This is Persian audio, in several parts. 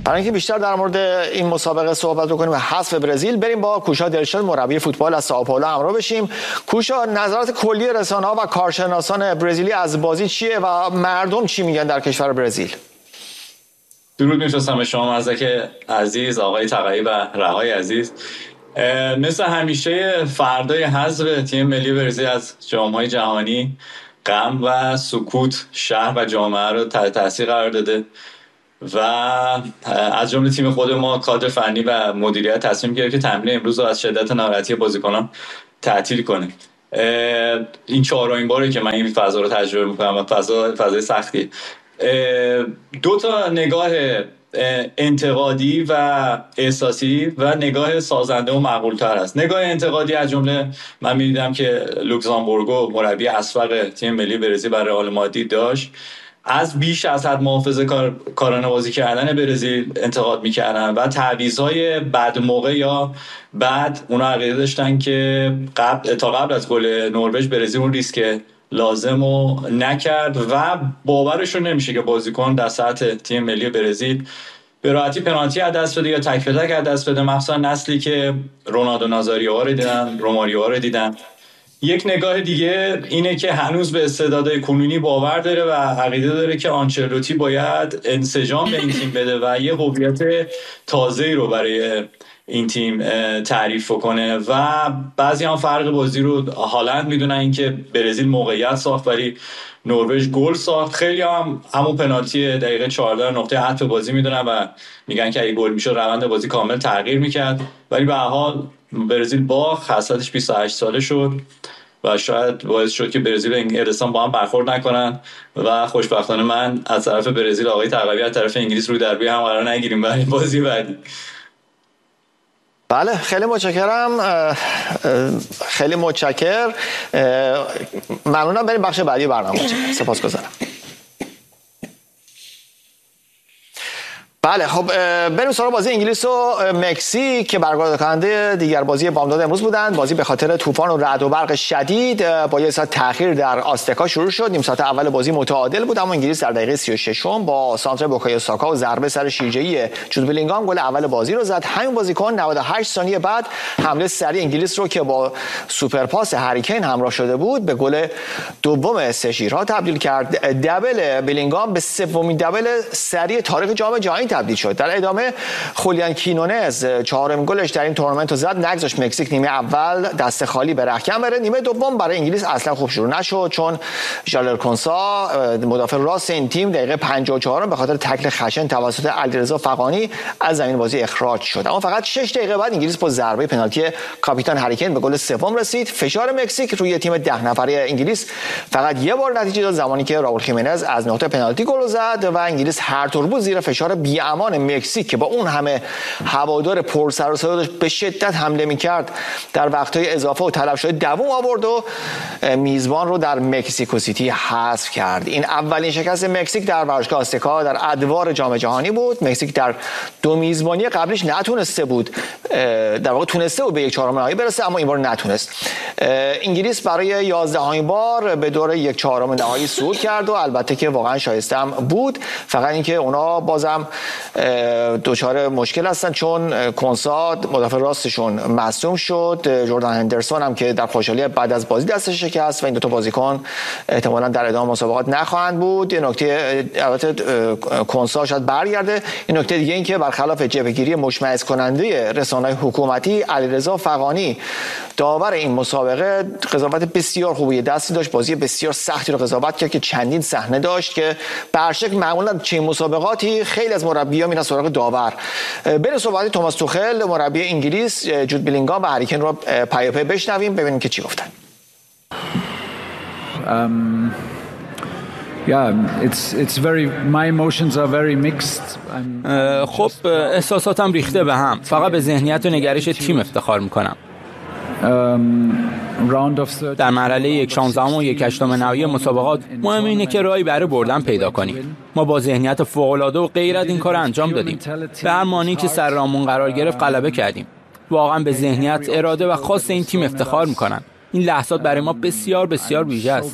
برای اینکه بیشتر در مورد این مسابقه صحبت بکنیم و حذف برزیل، بریم با کوشا دلشاد مربی فوتبال از سائو همراه بشیم. کوشا، نظرات کلی رسانه‌ها و کارشناسان برزیلی از بازی چیه و مردم چی میگن در کشور برزیل؟ درود میفرستم شما مزدک عزیز، آقای تقیی و رهای عزیز. مثل همیشه فردای حذف تیم ملی برزیل از جام‌های جهانی غم و سکوت شهر و جامعه رو تحت تاثیر قرار داده و از جمله تیم خود ما کادر فنی و مدیریت تصمیم گرفت که تمرین امروز رو از شدت ناراحتی بازیکنان تعطیل کنه. این چهارمین باره که من این فضا رو تجربه میکنم و فضای سختی. دو تا نگاه انتقادی و احساسی و نگاه سازنده و معقول‌تر است. نگاه انتقادی از جمله من می‌دیدم که لوکزامبورگو مربی اسبق تیم ملی برزیل برای رئال مادرید داشت از بیش از حد محافظه‌کارانه بازی کردن برزیل انتقاد می‌کردن و تعویض‌های بعد موقع یا بعد اونا عقیده داشتن که تا قبل از گل نروژ برزیل اون ریسک لازم رو نکرد و باورشون نمیشه که بازیکن در سطح تیم ملی برزیل به راحتی پنالتی از دست بده یا تک به تک از دست بده، مخصوصا نسلی که رونالدو نازاریو رو دیدن، روماریو رو دیدن. یک نگاه دیگه اینه که هنوز به استعدادهای کنونی باور داره و عقیده داره که آنچلوتی باید انسجام به این تیم بده و یه هویت تازه‌ای رو برای این تیم تعریف کنه و بعضی هم فرق بازی رو هالند میدونن اینکه برزیل موقعیت ساخت ولی نروژ گل ساخت. خیلی هم همون پنالتی دقیقه 14 نقطه عطف بازی میدونن و میگن که اگه گل میشد روند بازی کامل تغییر میکرد، ولی به هر حال برزیل باخت، حسرتش 28 ساله شد و شاید باعث شد که برزیل و انگلستان با هم برخورد نکنن و خوشبختانه من از طرف برزیل، آقای تقوی از طرف انگلیس روی دربی هم قرار نگیریم برای بازی بعدی. بله، خیلی متشکرم. خیلی متشکر. ممنونم. بریم بخش بعدی برنامه. سپاسگزارم. بله، خب بریم سراغ بازی انگلیس و مکزیک که برگزار کننده دیگر بازی بامداد امروز بودند. بازی به خاطر طوفان و رعد و برق شدید با یک ساعت تأخیر در آزتکا شروع شد. نیم ساعت اول بازی متعادل بود، اما انگلیس در دقیقه 36 با سانتر بوکایو ساکا و ضربه سر شیرجه‌ای جود بلینگهام گل اول بازی رو زد. همین بازیکن 98 ثانیه بعد حمله سریع انگلیس رو که با سوپر پاس هری کین همراه شده بود به گل دوم سه شیرها تبدیل کرد. دبل بلینگهام به سومین دبل سریع تاریخ جام جهانی تبدیل شد. در ادامه خولیان کینونز چهارمین گلش در این تورنمنت رو زد. نگذاشت مکزیک نیمه اول دست خالی به رختکن بره. نیمه دوم برای انگلیس اصلا خوب شروع نشد چون ژالر کنسا مدافع راست این تیم دقیقه 54 به خاطر تکل خشن توسط علیرضا فغانی از زمین بازی اخراج شد. اما فقط 6 دقیقه بعد انگلیس با ضربه پنالتی کاپیتان هری کین به گل سوم رسید. فشار مکزیک روی تیم 10 نفره انگلیس فقط یه بار نتیجه داد زمانی که راول خیمنز از نقطه پنالتی گل زد و انگلیس هر طور بود زیر فشار بی‌امان مکزیک که با اون همه هوادار پر سر و صدا داشت به شدت حمله می‌کرد در وقت‌های اضافه و طلب شده دوم آورد و میزبان رو در مکزیکو سیتی حذف کرد. این اولین شکست مکزیک در ورزشگاه آزتکا در ادوار جام جهانی بود. مکزیک در دو میزبانی قبلش نتونسته بود، در واقع تونسته بود به یک چهارم نهایی برسه اما این بار نتونست. انگلیس برای 11مین بار به دور یک چهارم نهایی صعود کرد و البته که واقعا شایسته هم بود، فقط اینکه اونا بازم دوچار مشکل هستن چون کنسا مدافع راستشون مصدوم شد. جردن هندرسون هم که در خوشحالی بعد از بازی دستش شکست و این دو تا بازیکن احتمالاً در ادامه مسابقات نخواهند بود. یه نکته، البته کنسا شاید برگرده. این نکته دیگه این که برخلاف جبهه‌گیری مشمئز کننده رسانه‌های حکومتی، علیرضا فغانی داور این مسابقه قضاوت بسیار خوبی دستی داشت، بازی بسیار سختی رو قضاوت کرد که چندین صحنه داشت که به هر شکل معمولا چه مسابقاتی خیلی از مربیان میرن سراغ داور. بریم صحبت توماس توخل مربی انگلیس، جود بلینگهام و هری کین رو پیاپی بشنویم ببینیم که چی گفتن. خب احساساتم ریخته به هم. فقط به ذهنیت و نگرش تیم افتخار میکنم. در مرحله 16 و 1/8 نهایی مسابقات مهم اینه که راهی برای بردن پیدا کنیم. ما با ذهنیت فوق‌العاده و غیرت این کار انجام دادیم. به هر مانی که سر راهمون قرار گرفت غلبه کردیم. واقعا به ذهنیت، اراده و خواست این تیم افتخار میکنم. این لحظات برای ما بسیار بسیار ویژه است.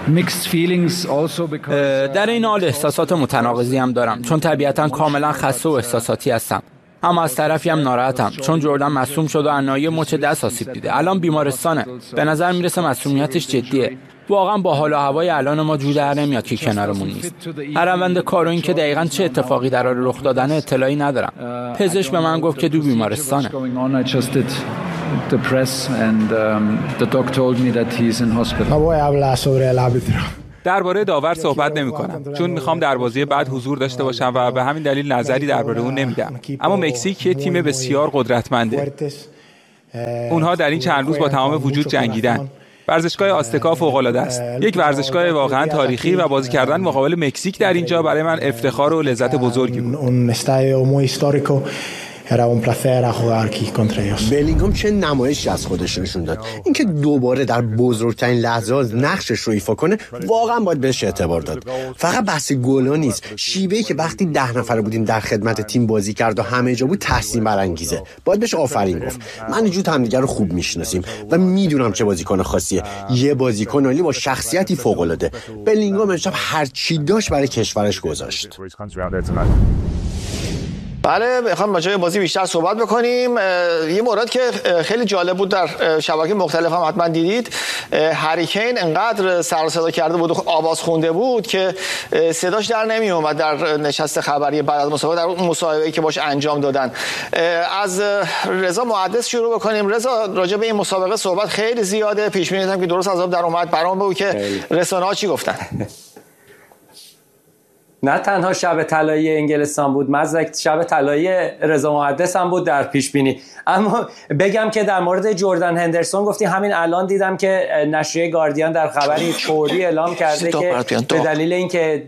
در این حال احساسات متناقضی هم دارم، چون طبیعتاً کاملا خسته و احساساتی هستم. اما از طرفی هم ناراحتم، چون جردن مصدوم شده و عنایی مچ دست آسیب دیده. الان بیمارستانه. به نظر میرسه مصدومیتش جدیه. واقعا با حال و هوای الان ما جور در نمیاد که کنارمون نیست. هر روند کار و این که دقیقاً چه اتفاقی در حال رخ دادن اطلاعی ندارم. پزشک به من گفت که دو بیمارستانه. درباره داور صحبت نمی‌کنم، چون می‌خوام در بازی بعد حضور داشته باشم و به همین دلیل نظری درباره اون نمیدم. اما مکزیک یه تیم بسیار قدرتمنده. اونها در این چند روز با تمام وجود جنگیدن. ورزشگاه آستکا فوق‌العاده است. یک ورزشگاه واقعا تاریخی و بازی کردن مقابل مکزیک در اینجا برای من افتخار و لذت بزرگی بود. بلینگام چه نمایشی از خودش نشون داد. اینکه دوباره در بزرگترین لحظات نقشش رو ایفا کنه واقعا باید بهش اعتبار داد. فقط بحث گلا نیست، شیوهی که وقتی 10 نفر بودیم در خدمت تیم بازی کرد و همه جا بود تحسین برانگیزه. باید بهش آفرین گفت. من جوت همدیگه رو خوب میشناسیم و میدونم چه بازیکن خاصیه. یه بازیکن عالی با شخصیتی فوق العاده. بلینگام امشب هر چی داشت برای کشورش گذاشت. بله، میخوام راجع به بازی بیشتر صحبت بکنیم. یه مورد که خیلی جالب بود در شبکه مختلف هم حتما دیدید، هری کین انقدر سر و صدا کرده بود و آواز خونده بود که صداش در نمی اومد در نشست خبری بعد از مسابقه، در اون مصاحبه‌ای که باش انجام دادن. از رضا محدث شروع بکنیم. رضا، راجع به این مسابقه صحبت خیلی زیاده، پیش بینی هم که درست از آب در اومد، برام بگو که رسانه‌ها چی گفتن. نه تنها شب طلایی انگلستان بود، مزدک شب طلایی رضا محدث هم بود در پیش بینی. اما بگم که در مورد جردن هندرسون گفتی، همین الان دیدم که نشریه گاردین در خبری فوری اعلام کرده که به دلیل اینکه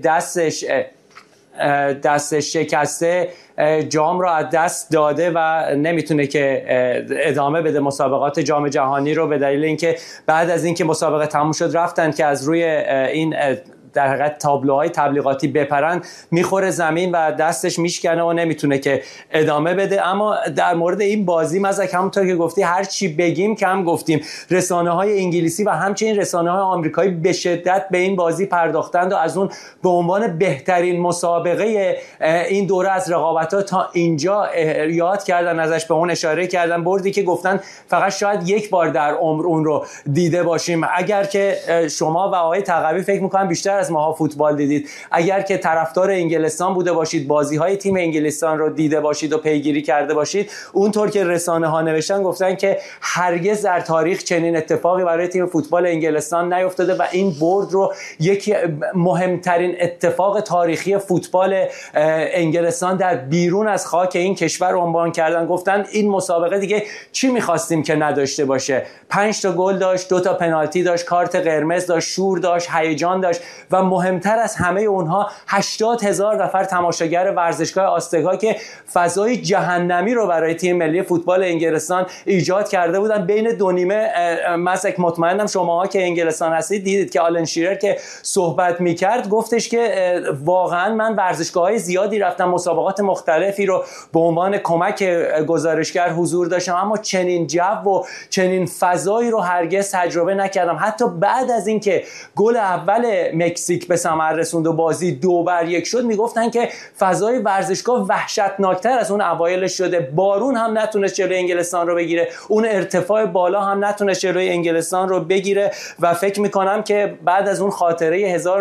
دستش شکسته جام را از دست داده و نمیتونه که ادامه بده مسابقات جام جهانی رو، به دلیل اینکه بعد از اینکه مسابقه تموم شد رفتن که از روی این در حقیقت تابلوهای تبلیغاتی بپرن، میخوره زمین و دستش میشکنه و نمیتونه که ادامه بده. اما در مورد این بازی مزک همونطور که گفتی هر چی بگیم کم گفتیم. رسانه‌های انگلیسی و همچنین رسانه‌های آمریکایی به شدت به این بازی پرداختند و از اون به عنوان بهترین مسابقه این دوره از رقابت‌ها تا اینجا یاد کردن، ازش به اون اشاره کردن. بردی که گفتن فقط شاید یک بار در عمر اون رو دیده باشیم. اگر که شما و آقای تقوی فکر می‌کنم بیشتر از ماها فوتبال دیدید، اگر که طرفدار انگلستان بوده باشید، بازی‌های تیم انگلستان رو دیده باشید و پیگیری کرده باشید، اونطور که رسانه‌ها نوشتن گفتن که هرگز در تاریخ چنین اتفاقی برای تیم فوتبال انگلستان نیفتاده و این برد رو یکی مهمترین اتفاق تاریخی فوتبال انگلستان در بیرون از خاک این کشور عنوان کردن. گفتن این مسابقه دیگه چی می‌خواستیم که نداشته باشه. 5 تا گل داشت، 2 تا پنالتی داشت، کارت قرمز داشت، شور داشت، هیجان داشت و مهمتر از همه اونها 80,000 نفر تماشاگر ورزشگاه آستکا که فضای جهنمی رو برای تیم ملی فوتبال انگلستان ایجاد کرده بودن. بین دو نیمه مسک مطمئنم شماها که انگلستان هستید دیدید که آلن شیرر که صحبت میکرد گفتش که واقعا من ورزشگاه‌های زیادی رفتم، مسابقات مختلفی رو به عنوان کمک گزارشگر حضور داشتم، اما چنین جو و چنین فضایی رو هرگز تجربه نکردم. حتی بعد از اینکه گل اول مکزیک به ثمر رسوند و بازی 2-1 شد میگفتن که فضای ورزشگاه وحشتناکتر از اون اوایل شده. بارون هم نتونست جلوی انگلستان رو بگیره، اون ارتفاع بالا هم نتونست جلوی انگلستان رو بگیره و فکر میکنم که بعد از اون خاطره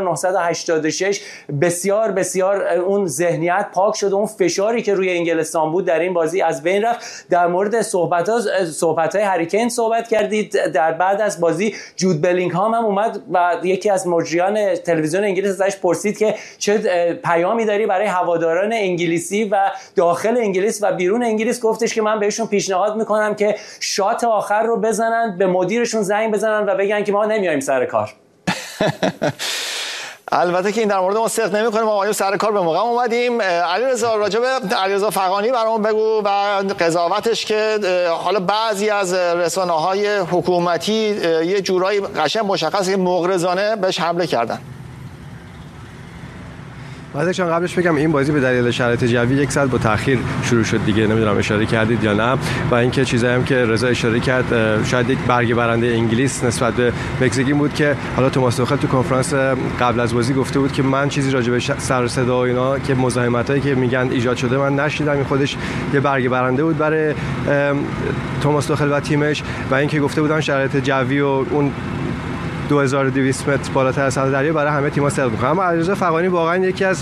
1986 بسیار بسیار اون ذهنیت پاک شد، اون فشاری که روی انگلستان بود در این بازی از بین رفت. در مورد صحبت‌های هری کین صحبت کردید. در بعد از بازی جود بلینگهام هم اومد و یکی از مجریان تلویزیون انگلیس ازش پرسید که چه پیامی داری برای هواداران انگلیسی و داخل انگلیس و بیرون انگلیس. گفتش که من بهشون پیشنهاد میکنم که شات آخر رو بزنن، به مدیرشون زنگ بزنن و بگن که ما نمیایم سر کار. البته که این در مورد ما صدق نمی‌کنه، ما اومدیم سر کار به موقع اومدیم. علیرضا، راجع به علیرضا فغانی برام بگو و قضاوتش که حالا بعضی از رسانه‌های حکومتی یه جورایی قشنگ مشخصه که مغرضانه بهش حمله کردن. بعدش قبلش بگم این بازی به دلیل شرایط جوی 1 ساعت با تاخیر شروع شد دیگه، نمیدونم اشاره کردید یا نه. و اینکه چیزایی هم که رضا اشاره کرد، شاید یک برگ برنده انگلیس نسبت به مکزیک بود که حالا توماس توخل تو کنفرانس قبل از بازی گفته بود که من چیزی راجع به سر و صدا و اینا که مزاحمتایی که میگن ایجاد شده من نشیدم. این خودش یه برگ برنده بود برای توماس توخل و تیمش. و اینکه گفته بودن شرایط جوی و اون 2200 متر بالاتر از سطح دریا برای همه تیم‌ها صدق می‌کنه. اما علیرضا فغانی واقعا یکی از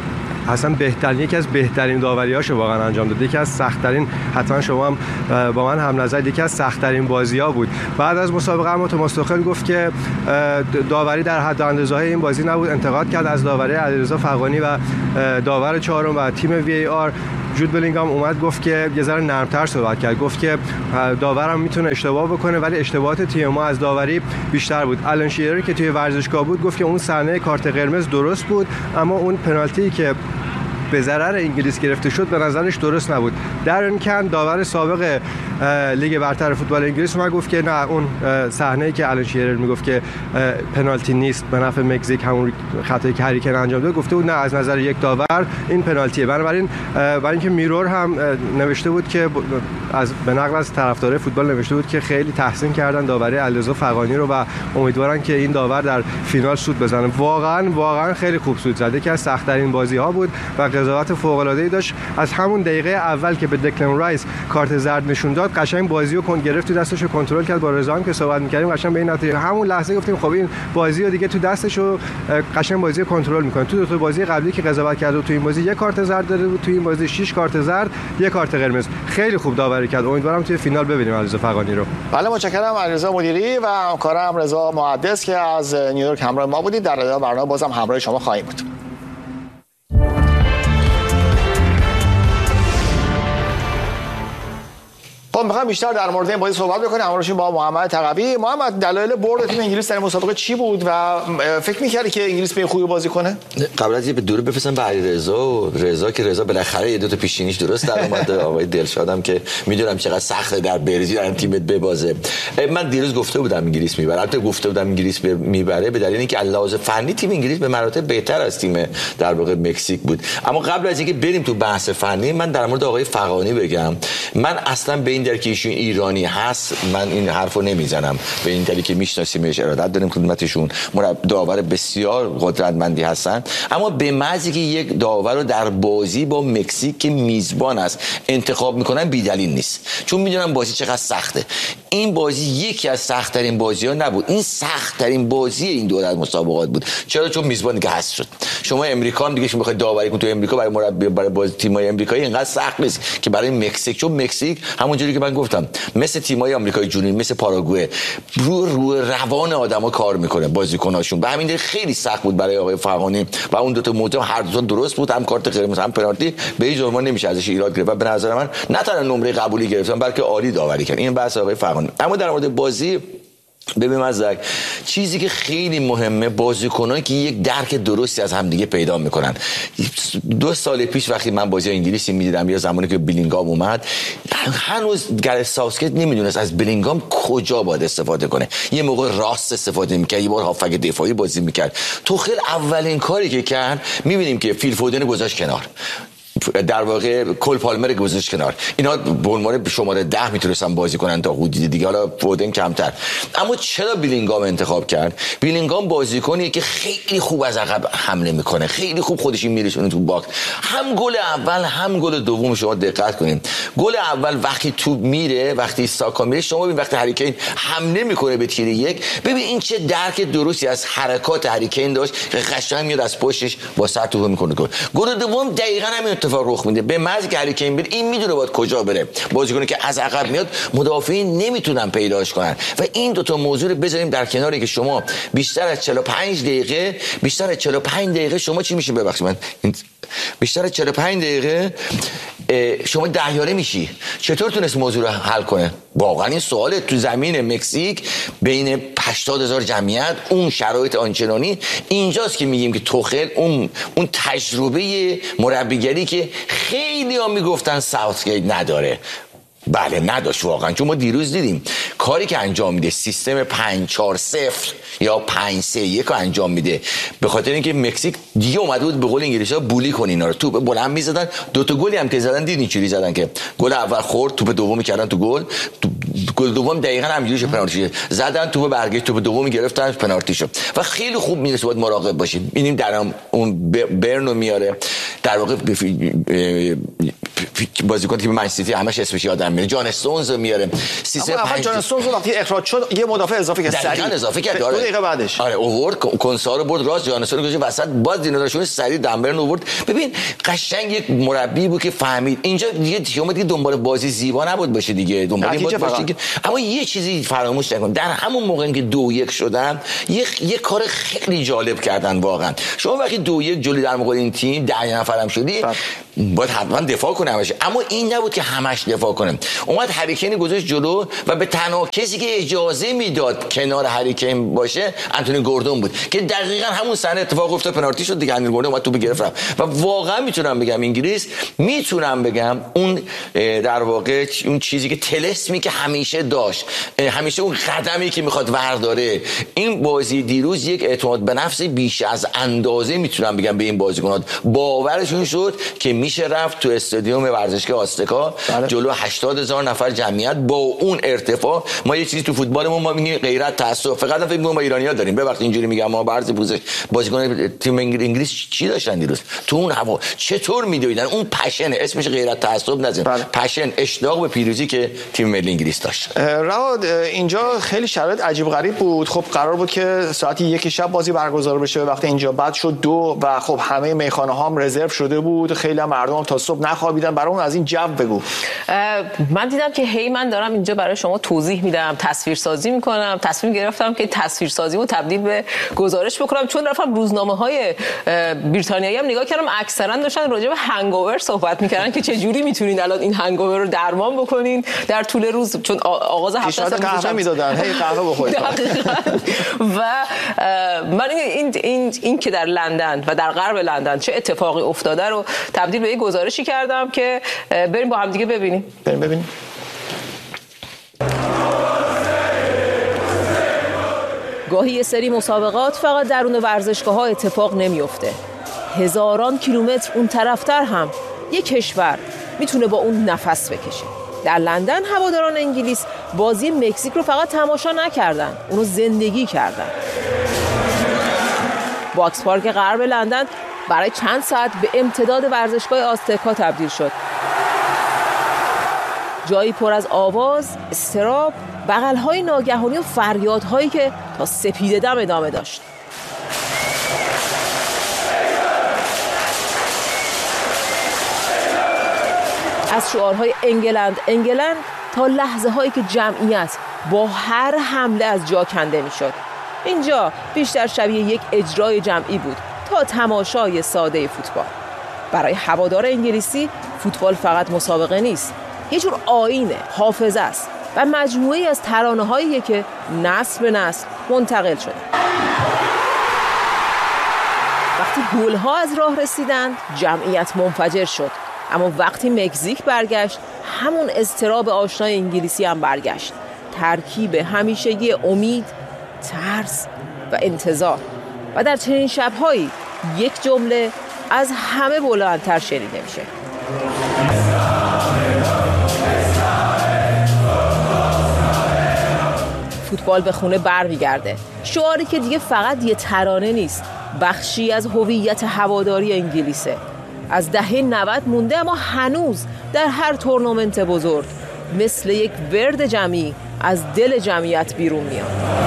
بهترین داوری‌هاشو واقعا انجام داد. یکی از سخت‌ترین، حتما شما هم با من هم نظر، یکی از سخت‌ترین بازی‌ها بود. بعد از مسابقه اما توماس توخل گفت که داوری در حد و اندازه‌های این بازی نبود. انتقاد کرد از داوری علیرضا فغانی و داور چهارم و تیم وی ای آر. جود بلینگام اومد گفت که یه ذره نرم‌تر صحبت کرد، گفت که داورم میتونه اشتباه بکنه ولی اشتباهات تیم ما از داوری بیشتر بود. آلن شیرر که توی ورزشگاه بود گفت که اون صحنه کارت قرمز درست بود، اما اون پنالتی که به ضرر انگلیس گرفته شد به نظرش درست نبود. درن کن داور سابق لیگ برتر فوتبال انگلیس ما گفت که نه، اون صحنه‌ای که آلن شیرر میگفت که پنالتی نیست به نفع مکزیک، همون خطایی که هری کین انجام داد، گفته بود نه، از نظر یک داور این پنالتیه. بنابراین برای اینکه میرور هم نوشته بود که به نقل از طرفدارای فوتبال نوشته بود که خیلی تحسین کردن داوری علیرضا فغانی رو و امیدوارن که این داور در فینال سود بزنه. واقعا خیلی خوب سود زد. یکی از سخت‌ترین بازی‌ها بود و قضاوت فوق‌العاده‌ای داشت. از همون دقیقه اول که به دکلن رایس کارت زرد نشون داد، قشنگ بازی رو گرفت تو دستش و کنترل کرد. با رضا هم که صحبت می‌کردیم قشنگ به این نتیجه همون لحظه گفتیم خب این بازی رو دیگه تو دستش و قشنگ بازی رو کنترل می‌کنه. تو دو تا بازی قبلی که قضاوت کرد و تو این بازی یک کارت زرد داده بود، تو این بازی 6 کارت زرد، یک کارت قرمز. خیلی خوب داوری کرد. امیدوارم توی فینال ببینیم علیرضا فغانی رو. بله، متشکرم علیرضا مدیری و همکارم رضا محدث که از نیویورک همراه ما بودید. در ادامه برنامه بازم همراه شما خواهیم بود. خب می‌خوام بیشتر در مورد این بازی صحبت بکنیم. همراهشون با محمد تقوی. محمد، دلایل برد تیم انگلیس در مسابقه چی بود و فکر می‌کردی که انگلیس به خوبی بازی کنه؟ قبل از اینکه به دور بفرستم به رضا بالاخره یه دو تا پیشینیش درست در اومد. آقای دلشادم که میدونم چقدر سخته در برزیل در تیمت ببازه. من دیروز گفته بودم انگلیس میبره. البته گفته بودم انگلیس میبره به دلیل اینکه لحاظ فنی تیم انگلیس به مراتب بهتر از تیم در واقع مکزیک بود. اما قبل از اینکه بریم تو بحث فنی، من در مورد آقای فغانی بگم. من اصلا به این که ایشون ایرانی هست من این حرفو نمیزنم. به این دلیل که میشناسیمش، ارادت داریم خدمتشون، داور بسیار قدرتمندی هستن. اما به محضی که یک داور رو در بازی با مکزیک که میزبان است انتخاب میکنن بی‌دلیل نیست، چون میدونن بازی چقدر سخته. این بازی یکی از سخت‌ترین بازی‌ها نبود، این سخت‌ترین بازی این دور مسابقات بود. چرا؟ چون میزبان دیگه حذف شد. شما امریکان دیگه شما بخواید داوری کنید تو امریکا برای مربی برای بازی تیم‌های آمریکایی اینقدر سخت نیست که برای مکزیک، چون مکزیک همونجوری که من گفتم مثل تیم‌های آمریکای جنوبی، مثل پاراگوئه، رو روان آدم‌ها کار میکنه بازیکناشون. به همین دلیل خیلی سخت بود برای آقای فغانی و اون دو تا موضوع هر دو تا درست بود، هم کارت قرمز هم پنالتی. به هیچ عنوان نمیشه ازش ایراد گرفت و به نظر من نه تنها نمره قبولی گرفتن بلکه عالی داوری کرد. این بحث آقای فغانی. اما در مورد بازی ببین مزدک، چیزی که خیلی مهمه بازیکنایی که یک درک درستی از همدیگه پیدا میکنن. 2 سال پیش وقتی من بازی انگلیسی میدیدم یا زمانی که بلینگام اومد، هنوز گرت ساوثگیت نمیدونست از بلینگام کجا باید استفاده کنه. یه موقع راست استفاده میکرد، یه بار هافک دفاعی بازی میکرد. توخیل اولین کاری که کرد میبینیم که فیل فودن گذاشت کنار، در واقع کول پالمر گذاشت کنار. اینا به عنوان شماره 10 میتونستن بازی کنن تا حدودی دیگه، حالا فودن کمتر. اما چرا بلینگام انتخاب کرد؟ بلینگام بازیکنیه که خیلی خوب از عقب حمله میکنه، خیلی خوب خودش میرسونه تو باکس. هم گل اول هم گل دوم شما دقت کنین، گل اول وقتی توپ میره، وقتی ساکا میره، شما ببین وقتی هری کین حمله میکنه به تیر یک، ببین این چه درک درستی از حرکات هری کین داشت که قشنگ میاد از پشتش با سر توپ میکنه گل. گل دوم دقیقاً همین اتفاق رخ میده. به محض که هری کین بره، این میدونه باید کجا بره. بازیکنی که از عقب میاد مدافعین نمیتونن پیداش کنن و این دو تا موضوع رو بذاریم در کناری که شما بیشتر از 45 دقیقه شما چی میشه؟ ببخشید من بیشتر از 45 دقیقه شما دهیاره میشی. چطور تونست موضوع رو حل کنه؟ واقعا این سواله. تو زمین مکزیک بین 80,000 جمعیت، اون شرایط آنچنانی، اینجاست که میگیم که توخل اون تجربه مربیگری که خیلی ها میگفتن ساوثگیت نداره، بله نداشت واقعا. چون ما دیروز دیدیم کاری که انجام میده، سیستم 5-4-0 یا 5-3-1 انجام میده، به خاطر اینکه مکزیک دیگه اومده بود به قول انگلیسی‌ها بولی کنه اینا رو، توپ بلند میزدن. 2 تا گلی هم که زدن دیدین چوری زدن که گل اول خورد، توپ دومی کردن تو گل، گل دوم دقیقاً همینجوری شد، پنالتی زدن، توپ برگشت، توپ دومی گرفتن، پنالتی شد. و خیلی خوب میرسه، باید مراقب باشیم. ببینیم در اون برنو میاره، در واقع بازیکن تیم منچستر همش اسمش یادم میاد، جان استونز میاره. جان استونز وقتی اخراج شد یه مدافع اضافه کرد، سریع اضافه کرد، 2 دقیقه بعدش اوورد کنسا رو برد راست، جان استونز گذاشت وسط، باز دینارشون سریع دمبرن اوورد. ببین قشنگ یک مربی بود که فهمید اینجا دیگه شما دیگه دنبال بازی زیبا نبود باشه دیگه، دنبال این بود باشه که اما یه چیزی فراموش نکن، در همون موقعی که 2-1 شدن یه کار خیلی جالب کردن واقعا. شما وقتی 2-1 جلوی در مقابل این تیم 10 نفرم شدی باید حتما دفاع کنه همش، اما این نبود که همش دفاع کنه. اومد هری کین گذاشت جلو و به تنها کسی که اجازه میداد کنار هری کین باشه انتونی گوردون بود که دقیقاً همون صحنه اتفاق افتاد، پنالتی شد دیگه، انتونی گوردون اومد توپ گرفت. و واقعا میتونم بگم انگلیس، میتونم بگم اون در واقع اون چیزی که طلسمی که همیشه داشت، همیشه اون قدمی که میخواد ورداره، این بازی دیروز یک اعتماد به نفس بیش از اندازه میتونم بگم به این بازیکنات باورشون شد که میشه رفت تو استادیوم ورزشگاه آستکا جلو 80,000 نفر جمعیت با اون ارتفاع. ما یه چیزی تو فوتبالمون ما میگیم غیرت، تعصب، فقط فکر می‌کنم ما ایرانی‌ها داریم، ببخشید اینجوری میگم، ما برز پوزش بازیکن تیم انگلیس چی داشتن دیروز تو اون هوا، چطور میدویدن، اون پشن، اسمش غیرت تعصب نزن، پشن، اشتیاق به پیروزی که تیم ملی انگلیس داشت. رواد اینجا خیلی شرایط عجیب غریب بود. خب قرار بود که ساعت 1 شب بازی برگزار بشه، وقتی اینجا بعد شد 2 و خب همه میخانه ها هم رزرو شده بود، خیلی هم مردم تا صبح نخوابیدن. برای اون از این جو بگو. من دیدم که من دارم اینجا برای شما توضیح میدم، تصویرسازی میکنم، تصمیم گرفتم که تصویرسازیمو تبدیل به گزارش بکنم، چون رفتم روزنامه‌های بریتانیایی هم نگاه کردم، اکثرا داشتن راجع به هنگاور صحبت میکردن که چه جوری میتونین الان این هنگاور رو درمان بکنین در طول روز، چون آغاز هفته است قهوه میدادن، هی قهوه بخورید. و من این که در لندن و در غرب لندن چه اتفاقی افتاده رو تبدیل به یک گزارشی کردم که بریم با هم دیگه ببینیم. گاهی یه سری مسابقات فقط درون ورزشگاه‌ها اتفاق نمیفته. هزاران کیلومتر اون طرفتر هم یک کشور میتونه با اون نفس بکشه. در لندن هواداران انگلیس بازی مکزیک رو فقط تماشا نکردن، اونو زندگی کردن. باکس پارک غرب لندن برای چند ساعت به امتداد ورزشگاه آستکا تبدیل شد. جایی پر از آواز، اضطراب، بغل‌های ناگهانی و فریادهایی که تا سپیده دم ادامه داشت. از شعارهای انگلند تا لحظه هایی که جمعیت با هر حمله از جا کنده می شد. اینجا بیشتر شبیه یک اجرای جمعی بود تا تماشای ساده فوتبال. برای هوادار انگلیسی فوتبال فقط مسابقه نیست، یه جور آیینه، حافظه است و مجموعه‌ای از ترانه‌هایی که نسل به نسل منتقل شده. وقتی گل‌ها از راه رسیدند، جمعیت منفجر شد. اما وقتی مکزیک برگشت، همون اضطراب آشنای انگلیسی هم برگشت. ترکیب همیشگی امید، ترس و انتظار. و در چنین شب‌هایی یک جمله از همه بلندتر شنیده میشه. فوتبال به خونه برمیگرده. شعاری که دیگه فقط یه ترانه نیست، بخشی از هویت هواداری انگلیسه. از دهه 90 مونده، اما هنوز در هر تورنمنت بزرگ مثل یک ورد جمعی از دل جمعیت بیرون میاد.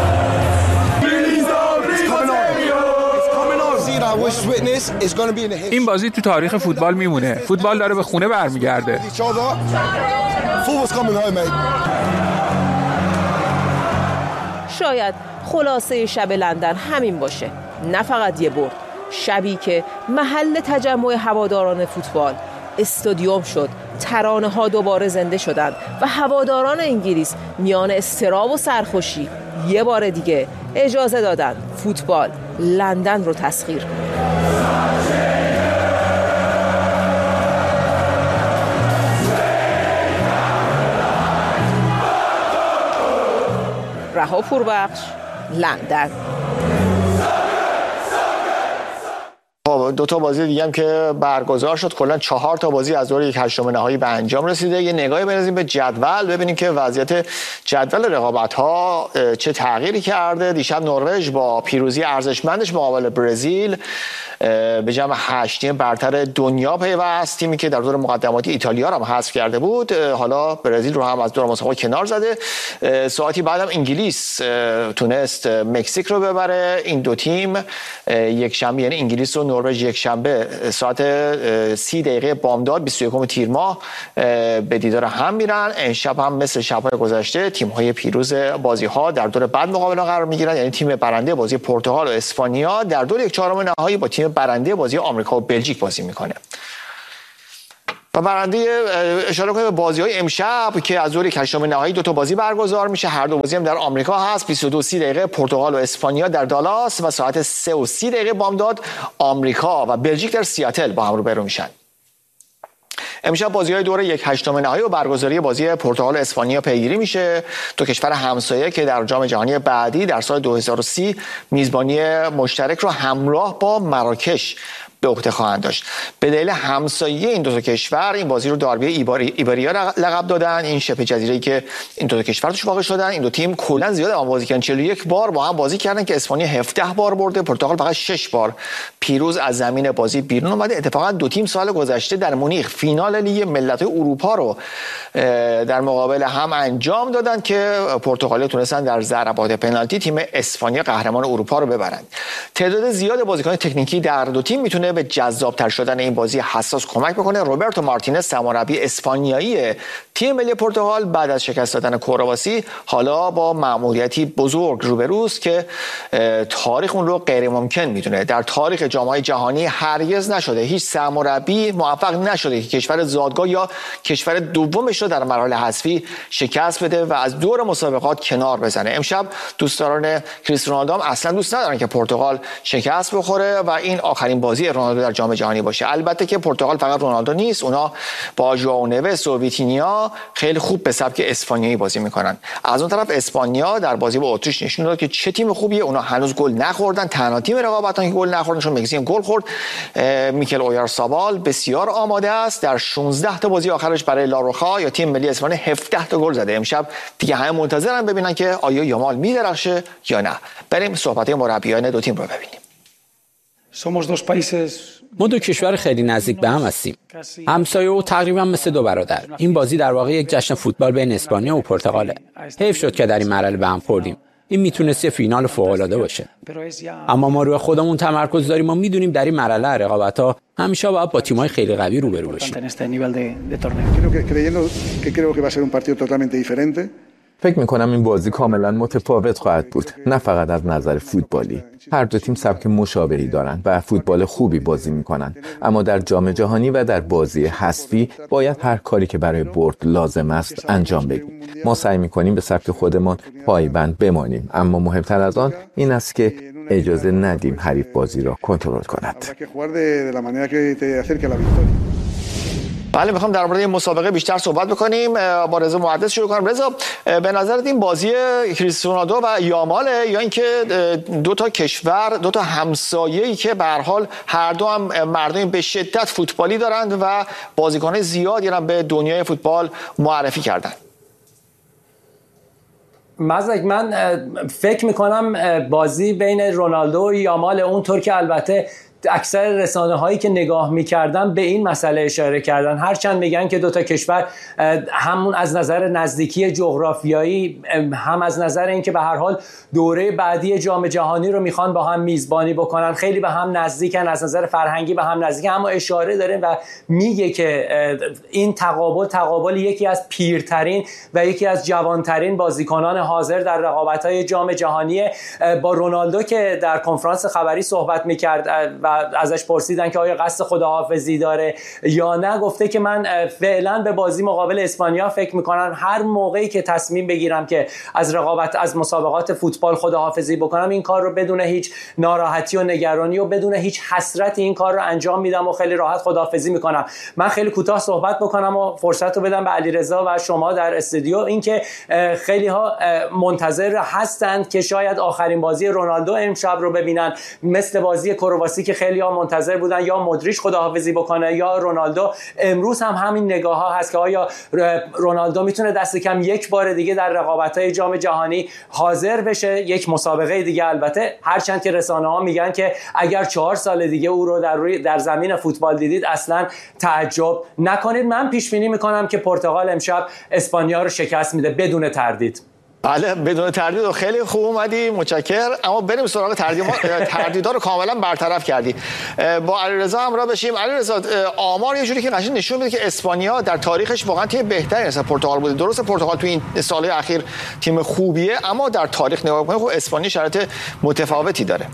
این بازی تو تاریخ فوتبال میمونه. فوتبال داره به خونه برمیگرده. شاید خلاصه شب لندن همین باشه، نه فقط یه برد، شبی که محل تجمع هواداران فوتبال استادیوم شد، ترانه ها دوباره زنده شدند و هواداران انگلیس میان اضطراب و سرخوشی یه بار دیگه اجازه دادن فوتبال لندن رو تسخیر کنه. رها پوربخش، لندن. دو تا بازی دیگه هم که برگزار شد، کلا 4 تا بازی از دور 1/8 نهایی به انجام رسیده. یه نگاهی بندازیم به جدول ببینیم که وضعیت جدول رقابت‌ها چه تغییری کرده. دیشب نروژ با پیروزی ارزشمندش مقابل برزیل به جمع 8 تیم برتر دنیا پیوست. تیمی که در دور مقدماتی ایتالیا رو هم حذف کرده بود، حالا برزیل رو هم از دور مسابقه کنار زده. ساعتی بعدم انگلیس تونست مکزیک رو ببره. این دو تیم یک شنبه، یعنی انگلیس و نروژ، یک شنبه ساعت 30 دقیقه بامداد 21 تیر ماه به دیدار هم میرن. امشب هم مثل شب‌های گذشته تیم‌های پیروز بازی‌ها در دور بعد مقابل قرار میگیرن، یعنی تیم برنده بازی پرتغال و اسپانیا در دور 1/4 نهایی با تیم برنده بازی آمریکا و بلژیک بازی میکنه. و برنده اشاره کنیم به بازی‌های امشب که از دور 1/8 نهایی 2 تا بازی برگزار میشه. هر دو بازی هم در آمریکا هست. 22:30 دقیقه پرتغال و اسپانیا در دالاس و ساعت 3:30 دقیقه بامداد آمریکا و بلژیک در سیاتل با هم روبرو میشن. امشب بازی‌های دور 1/8 نهایی و برگزاری بازی پرتغال و اسپانیا پیگیری میشه. دو کشور همسایه که در جام جهانی بعدی در سال 2030 میزبانی مشترک رو همراه با مراکش به عهده خواهند داشت. به دلیل همسایه این دو تا کشور این بازی رو داربی ایبریا لقب دادن. این شبه جزیره‌ای که این دو تا کشور توش واقع شدن. این دو تیم کلا زیاد هم بازی کردن، 41 بار با هم بازی کردن که اسپانیا 17 بار برده، پرتغال فقط 6 بار پیروز از زمین بازی بیرون اومده. اتفاقا دو تیم سال گذشته در مونیخ فینال لیگ ملت‌های اروپا رو در مقابل هم انجام دادن که پرتغالی‌ها تونستن در ضربات پنالتی تیم اسپانیا قهرمان اروپا رو ببرند. تعداد زیاد بازیکن تکنیکی در دو تیم میتونه به جذاب‌تر شدن این بازی حساس کمک بکنه. روبرتو مارتینز سرمربی اسپانیایی تیم ملی پرتغال بعد از شکست دادن کرواسی حالا با مأموریتی بزرگ روبروست که تاریخ اون رو غیر ممکن میدونه. در تاریخ جام‌های جهانی هرگز نشده هیچ سرمربی موفق نشده که کشور زادگاه یا کشور دومش رو در مراحل حذفی شکست بده و از دور مسابقات کنار بزنه. امشب دوستداران کریستیانو رونالدو هم اصلا دوست ندارن که پرتغال شکست بخوره و این آخرین بازی رونالدو در جام جهانی باشه. البته که پرتغال فقط رونالدو نیست، اونا با ژائو نوئس و ویتینیا خیلی خوب به سبک اسپانیایی بازی میکنن. از اون طرف اسپانیا در بازی با اتریش نشون داد که چه تیم خوبیه. اونا هنوز گل نخوردن، تنها تیم رقابتن که گل نخوردن، چون مکزیک گل خورد. میکل اویارسابال بسیار آماده است. در 16 تا بازی آخرش برای لاروخا یا تیم ملی اسپانیا 17 تا گل زده. امشب دیگه همه منتظرن ببینن که آیا یامال میدرخشه یا نه. بریم صحبت مربیان دو تیم رو ببینیم. ما دو کشور خیلی نزدیک به هم هستیم، همسایه و تقریبا مثل دو برادر. این بازی در واقع یک جشن فوتبال بین اسپانیا و پرتغاله. حیف شد که در این مرحله به هم خوردیم. این میتونست یه فینال فوق‌العاده باشه. اما ما روی خودمون تمرکز داریم. ما میدونیم در این مرحله رقابت‌ها همیشه باید با تیم‌های خیلی قوی روبرو بشیم. فکر می‌کنم این بازی کاملا متفاوت خواهد بود، نه فقط از نظر فوتبالی. هر دو تیم سبک مشابهی دارند و فوتبال خوبی بازی می‌کنند، اما در جام جهانی و در بازی حذفی باید هر کاری که برای برد لازم است انجام بدیم. ما سعی می‌کنیم به سبک خودمان پایبند بمانیم، اما مهمتر از آن این است که اجازه ندیم حریف بازی را کنترل کند. بله، میخوام درباره این مسابقه بیشتر صحبت بکنیم. با رضا محدث شروع کنم. رضا، به نظرت این بازی کریستیانو رونالدو و یاماله یا اینکه دو تا کشور، دو تا همسایه‌ای که به هر حال هر دو هم مردم به شدت فوتبالی دارند و بازیکن‌های زیادی هم به دنیای فوتبال معرفی کردن؟ مزدک، من فکر میکنم بازی بین رونالدو و یامال اونطور که البته اکثر رسانه هایی که نگاه میکردن به این مسئله اشاره کردن، هرچند میگن که دوتا کشور همون از نظر نزدیکی جغرافیایی، هم از نظر اینکه به هر حال دوره بعدی جام جهانی رو میخوان با هم میزبانی بکنن، خیلی به هم نزدیکن، از نظر فرهنگی به هم نزدیکن، اما اشاره داره و میگه که این تقابل یکی از پیرترین و یکی از جوانترین بازیکنان حاضر در رقابت‌های جام جهانی. با رونالدو که در کنفرانس خبری صحبت میکرد و ازش پرسیدن که آیا قصد خداحافظی داره یا نه، گفته که من فعلا به بازی مقابل اسپانیا فکر میکنم. هر موقعی که تصمیم بگیرم که از رقابت، از مسابقات فوتبال خداحافظی بکنم، این کار رو بدون هیچ ناراحتی و نگرانی و بدون هیچ حسرتی این کار رو انجام میدم و خیلی راحت خداحافظی میکنم. من خیلی کوتاه صحبت بکنم و فرصت رو بدم به علیرضا و شما در استودیو. اینکه خیلی ها منتظر هستند که شاید آخرین بازی رونالدو امشب رو ببینن، مثل بازی کرواسی که خیلی‌ها منتظر بودن یا مودریچ خداحافظی بکنه یا رونالدو. امروز هم همین نگاه‌ها هست که آیا رونالدو میتونه دست کم یک بار دیگه در رقابت‌های جام جهانی حاضر بشه، یک مسابقه دیگه. البته هرچند که رسانه‌ها میگن که اگر 4 سال دیگه او رو در زمین فوتبال دیدید اصلا تعجب نکنید. من پیش بینی میکنم که پرتغال امشب اسپانیا رو شکست میده بدون تردید. بله بدون تردید و خیلی خوب اومدی، متشکرم. اما بریم سراغ تردیدها رو کاملا برطرف کردی. با علیرضا همراه بشیم. علیرضا، آمار یه جوری که قشنگ نشون میده که اسپانیا در تاریخش واقعا تیم بهتری از پرتغال بوده. درسته پرتغال تو این سال‌های اخیر تیم خوبیه، اما در تاریخ نگاه کنید خب اسپانیا شرایط متفاوتی داره.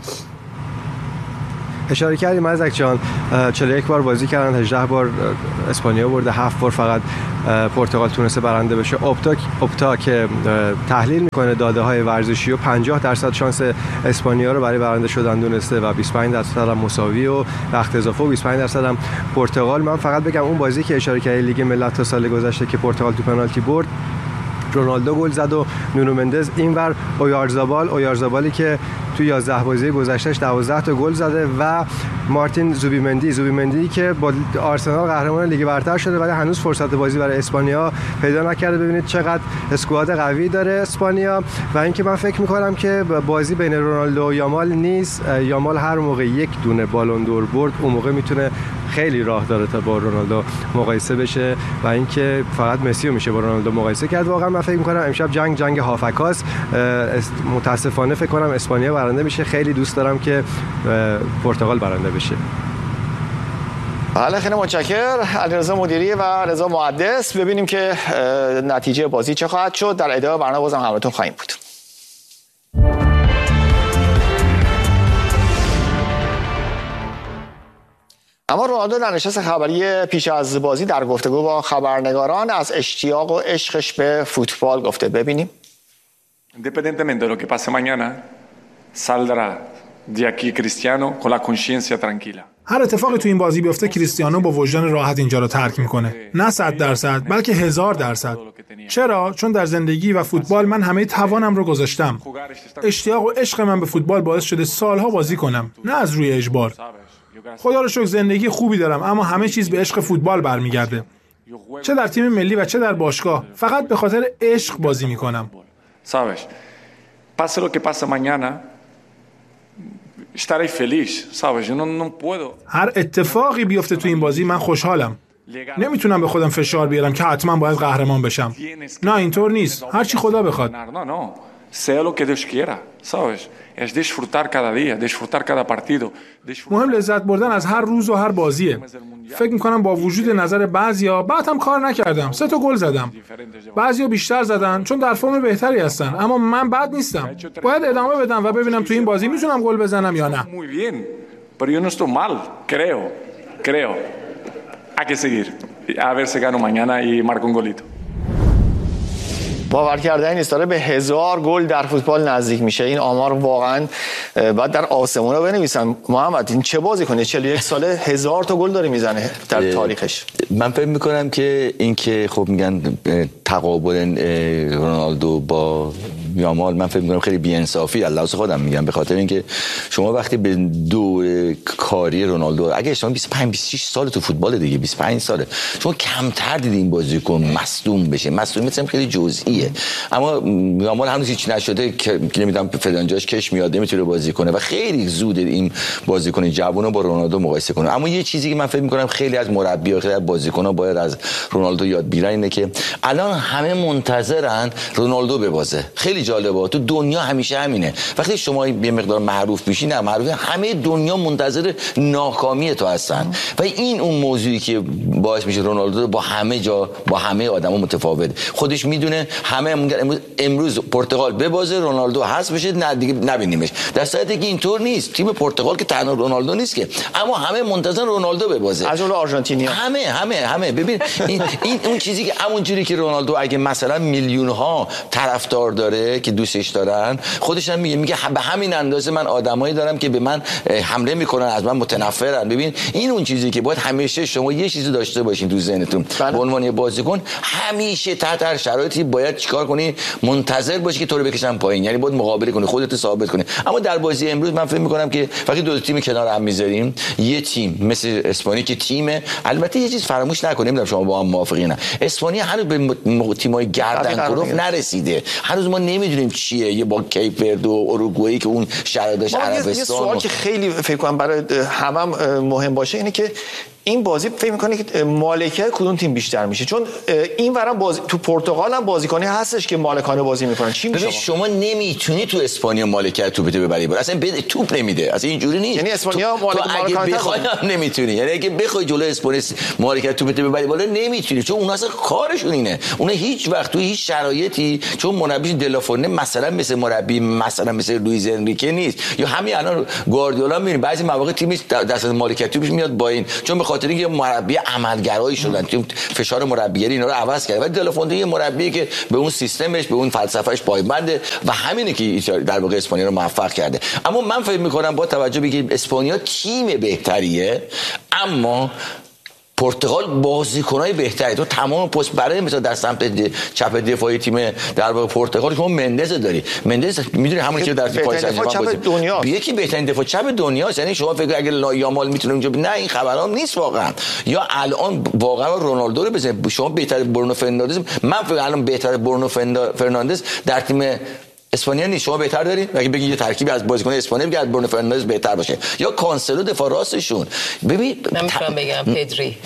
اشاره کردیم مزک جان، 41 بار بازی کردن، 18 بار اسپانیا برده، 7 بار فقط پرتغال تونسته برنده بشه. اپتا که تحلیل میکنه داده های ورزشی و 50% شانس اسپانیا رو برای برنده شدن دونسته و 25% هم مساوی و وقت اضافه و 25% هم پرتغال. من فقط بگم اون بازی که اشاره کردی لیگ ملت تا سال گذشته که پرتغال تو پنالتی برد، رونالدو گل زد و نونو مندز اینور اویارزابالی که تو 11 بازی گذشتهش 12 تا گل زده و مارتین زوبیمندی که با آرسنال قهرمان لیگ برتر شده ولی هنوز فرصت بازی برای اسپانیا پیدا نکرده. ببینید چقدر اسکواد قوی داره اسپانیا. و اینکه من فکر می‌کنم که بازی بین رونالدو و یامال نیست. یامال هر موقع یک دونه بالون دور برد اون موقع میتونه خیلی راه داره تا با رونالدو مقایسه بشه و اینکه فقط مسی رو میشه با رونالدو مقایسه کرد. واقعا من فکر می‌کنم امشب جنگ هافکاست. متاسفانه فکر کنم اسپانیا برنده میشه. خیلی دوست دارم که پرتغال برنده بشه. بله خیلی متشکرم علیرضا مدیری و رضا محدث. ببینیم که نتیجه بازی چه خواهد شد. در ادامه برنامه بازم همراهتون خواهیم بود. اما رونالدو در نشست خبری پیش از بازی در گفتگو با خبرنگاران از اشتیاق و عشقش به فوتبال گفته. ببینیم. Independientemente de lo que pase mañana, saldrá de aquí Cristiano con la conciencia tranquila. هر اتفاقی تو این بازی بیفته کریستیانو با وجدان راحت اینجا رو ترک میکنه. نه 100% بلکه 1000%. چرا؟ چون در زندگی و فوتبال من همه توانم رو گذاشتم. اشتیاق و عشق من به فوتبال باعث شده سالها بازی کنم، نه از روی اجبار. خدا رو شکر زندگی خوبی دارم، اما همه چیز به عشق فوتبال برمیگرده. چه در تیم ملی و چه در باشگاه، فقط به خاطر عشق بازی میکنم. Sabes? Pase lo que pase mañana, estaré feliz, sabes? Yo no puedo. هر اتفاقی بیفته تو این بازی من خوشحالم. نمیتونم به خودم فشار بیارم که حتما باید قهرمان بشم. نه اینطور نیست. هر چی خدا بخواد. No. Sea lo que Dios quiera, sabes? Es disfrutar cada día, disfrutar cada partido. مهم لذت بردن از هر روز و هر بازیه. فکر میکنم با وجود نظر بعضیا بعد هم کار نکردم. 3 تا گل زدم. بعضیا بیشتر زدن چون در فرم بهتری هستن، اما من بد نیستم. باید ادامه بدم و ببینم تو این بازی میتونم گل بزنم یا نه. Muy bien, pero yo no estoy mal, creo. Hay que seguir. A ver si gano mañana y marco un golito. باور کردنی نیست داره به 1000 گل در فوتبال نزدیک میشه. این آمار واقعا باید در آسمون رو بنویسن. محمد این چه بازی کنه 41 ساله 1000 تا گل داره میزنه در تاریخش. من فکر میکنم که این که خب میگن تقابل رونالدو با یامال، من فکر میکنم خیلی بی‌انصافی لحاظ خودم میگم، به خاطر اینکه شما وقتی به دور کاری رونالدو اگه شما 25-26 سال تو فوتبال دیگه 25 ساله شما کمتر دیدین این بازیکن مصدوم بشه. مصدومیت خیلی جزئیه، اما یامال هنوز هیچ نشده که نمیدونم فلان جاش کش میاد نمیتونه بازی کنه و خیلی زوده این بازیکن جوونو با رونالدو مقایسه کنه. اما یه چیزی که من فکر میکنم خیلی از مربی‌ها خیلی از بازیکن‌ها باید از رونالدو یاد بگیرن اینه که الان همه منتظرن رونالدو ببازه. خیلی جالبه تو دنیا همیشه همینه، وقتی شما یه مقدار معروف میشی نه معروف همه دنیا منتظر ناکامی تو هستن و این اون موضوعی که باعث میشه رونالدو با همه جا با همه آدما متفاوت خودش میدونه. همه امروز پرتغال ببازه رونالدو حذف بشه نه دیگه نبینیمش، در صورتی که اینطور نیست. تیم پرتغال که تنها رونالدو نیست که، اما همه منتظر رونالدو ببازه، از اون آرژانتینیا همه ببین این اون چیزی که همونجوری که رونالدو اگه مثلا میلیون ها طرفدار داره که دوستش دارن، خودش هم میگه به همین اندازه من آدمایی دارم که به من حمله میکنن از من متنفرن. ببین این اون چیزی که باید همیشه شما یه چیزی داشته باشین تو ذهنتون به عنوان بازیکن، همیشه تحت هر شرایطی باید باید چیکار کنی؟ منتظر باشی که تو رو بکشن پایین، یعنی باید مقابله کنی، خودت رو ثابت کنی. اما در بازی امروز من فکر می‌کنم که وقتی دو تیم کنار هم می‌ذاریم، یه تیم مثل اسپانیا که تیمه، البته یه چیز فراموش نکنیم، نمی‌دونم شما با هم موافقین نه، اسپانیا هنوز به تیم‌های گردنکلوف نرسیده. هنوز ما نمی‌دونیم چیه، یه با کیپ ورد و اوروگوئه که اون شرایطش عربستان. یه سوال که خیلی فکر کنم برای همم مهم باشه اینه که این بازی فکر می‌کنی که مالکیت کدوم تیم بیشتر میشه؟ چون این ورم بازی تو پرتغال هم بازیکنی هستش که مالکانه بازی میکنن. چی میشه؟ شما نمیتونی تو اسپانیا مالکیت توپ ببری بالا، اصلا توپ نمیده، اصلا اینجوری نیست. یعنی اسپانیا مالکانه بخوای نمیتونی، یعنی اگه بخوای جلوی اسپانیا مالکیت توپ ببری بالا نمیتونی، چون اون اصلا کارشون اینه. اون هیچ وقت تو هیچ شرایطی، چون مربی دلافورنه مثلا مثل مربی مثلا مثل لوئیز انریکه نیست، یا همین الان گواردیولا میبینی بعضی مواقع تیمش دست مالکیت توپش میاد با این، چون به خاطر اینکه مربی عملگرایی شدن، تیم فشار مربیگری اینا رو عوض کرد. ولی دلافونته یه مربی که به اون سیستمش، به اون فلسفهش پایبنده و همینه که در واقع اسپانیا رو موفق کرده. اما من فکر می‌کنم با توجه به اینکه اسپانیا تیم بهتریه، اما پرتغال بازیکنای بهتری، تو تمام پست برای مثلا در سمت چپ دفاعی تیم در واقع پرتغال شما مندز داری. مندز میدونی همون که در پاریس سن ژرمن بازی یکی بهترین دفاع چپ دنیاست، یعنی شما فکر اگه یامال میتونه اونجا، نه این خبرام نیست واقعا. یا الان واقعا رونالدو رو بزنید، شما بهتر برونو فرناندز، من فکر الان بهتر برونو فرناندز در تیم اسپانیا نیست. شما بهتر دارین؟ اگه بگید یه ترکیبی از بازیکن اسپانیا بگید برونو فرناندز بهتر باشه، یا کانسلو دفاع راستشون. ببین نمیتونم بگم پدری.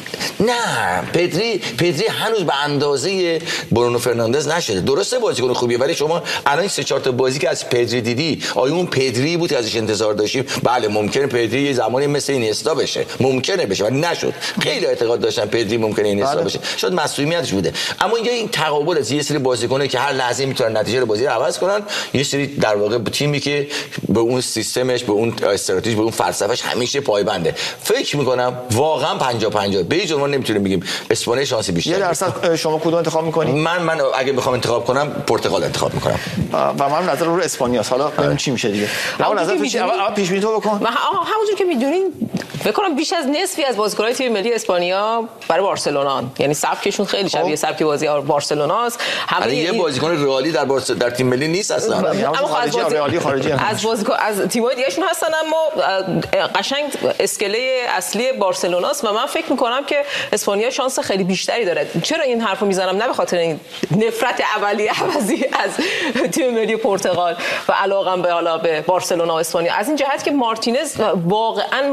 نه پدری هنوز به اندازه برونو فرناندز نشده. درسته بازیکن خوبیه، ولی شما الان 3-4 تا بازی که از پدری دیدی، آیا اون پدری بود که ازش انتظار داشتیم؟ بله ممکنه پدری یه زمانی مثل اینستا بشه، ممکنه بشه، ولی نشد. خیلی اعتقاد داشتن پدری ممکنه اینستا بشه، شاید مسئولیتش بوده. اما این تقابل از یه سری بازیکنه که هر لحظه میتونن نتیجه بازی رو عوض کنن، یه سری در واقع تیمی که به اون سیستمش، به اون استراتژی، به اون فلسفهش همیشه پایبنده. فکر می‌کنم واقعا 50-50 به هیچ عنوان نمیتونیم بگیم اسپانیا شانسی بیشتره. یه درصد شما کدوم انتخاب می‌کنید؟ من اگه بخوام انتخاب کنم پرتغال انتخاب می‌کنم و من نظر رو اسپانیاست. حالا ببینیم چی میشه دیگه. اول نظر پیش بینی تو بکن. همونجوری که می‌دونین فکر کنم بیش از نصفی از بازیکن‌های تیم ملی اسپانیا برای بارسلونا، یعنی سبکشون خیلی شبیه سبک بازی بارسلوناست. همین یه بازیکن رئالی در تیم ملی نیست اصلا. اما خارجی از تیم‌های دیگه‌شون هستن، اما قشنگ اسکله اصلی بارسلوناست و من فکر می‌کنم که اسپانیا شانس خیلی بیشتری داره. چرا این حرفو میزنم؟ نه به خاطر این نفرت اولیه عوضی از تیم ملی پرتغال و علاقم به بارسلونا و اسپانیا، از این جهت که مارتینز واقعاً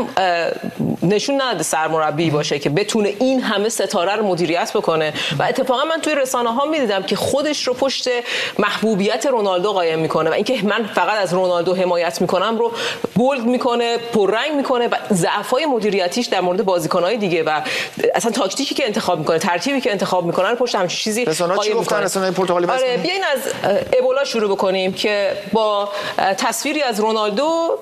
نشون نداده سرمربی باشه که بتونه این همه ستاره رو مدیریت بکنه و اتفاقا من توی رسانه‌ها می‌دیدم که خودش رو پشت محبوبیت رونالدو قایم می‌کنه و اینکه من فقط از رونالدو حمایت می‌کنم رو بولد می‌کنه، پررنگ می‌کنه و ضعف‌های مدیریتیش در مورد بازیکن‌های دیگه و اصلا تاکتیکی که انتخاب می‌کنه، ترکیبی که انتخاب می‌کنه رو پشت همین چیزی قایم می‌کنه. رسانه‌های پرتغالی بس. آره بیاین از ابولا شروع بکنیم که با تصویری از رونالدو،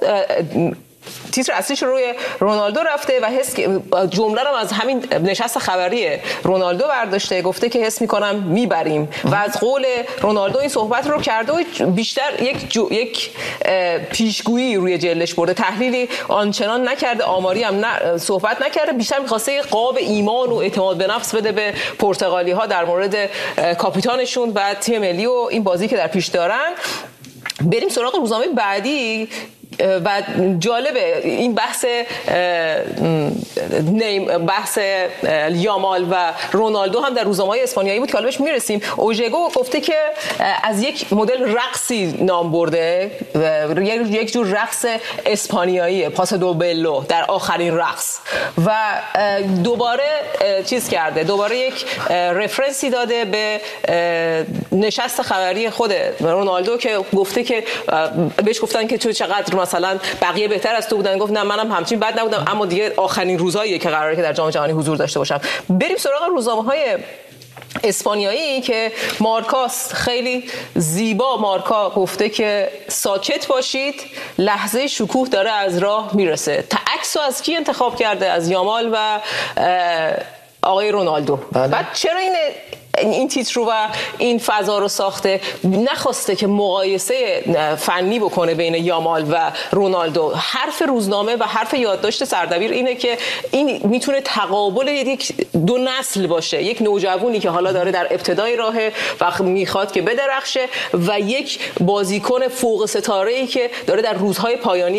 تیتر اصلیش روی رونالدو رفته و جمله رو از همین نشست خبری رونالدو برداشته، گفته که حس می‌کنم میبریم و از قول رونالدو این صحبت رو کرده و بیشتر یک پیشگویی روی جلدش برده، تحلیلی آنچنان نکرده، آماری هم صحبت نکرده، بیشتر می‌خواسته قاب ایمان و اعتماد به نفس بده به پرتغالی‌ها در مورد کاپیتانشون و تیم ملی و این بازی که در پیش دارن. بریم سراغ روزنامه بعدی و جالبه این بحث یامال و رونالدو هم در روزنامه‌های اسپانیایی بود که حالا بهش میرسیم. اوژگو گفته که از یک مدل رقصی نام برده، یک جور رقص اسپانیایی، پاس دوبلو در آخرین رقص، و دوباره چیز کرده، دوباره یک رفرنسی داده به نشست خبری خود رونالدو که گفته که بهش گفتن که تو چقدر مثلا بقیه بهتر از تو بودن، گفت نه منم همچین بد نبودم، اما دیگه آخرین روزاییه که قراره که در جام جهانی حضور داشته باشم. بریم سراغ روزنامه‌های اسپانیایی که مارکاست خیلی زیبا، مارکا گفته که ساکت باشید، لحظه شکوه داره از راه میرسه. عکسو از کی انتخاب کرده؟ از یامال و آقای رونالدو. بعد چرا این این تیتر رو و این فضا رو ساخته، نخواسته که مقایسه فنی بکنه بین یامال و رونالدو. حرف روزنامه و حرف یادداشت سردبیر اینه که این میتونه تقابل یک دو نسل باشه، یک نوجوانی که حالا داره در ابتدای راهه و میخواد که بدرخشه و یک بازیکن فوق ستاره‌ای که داره در روزهای پایانی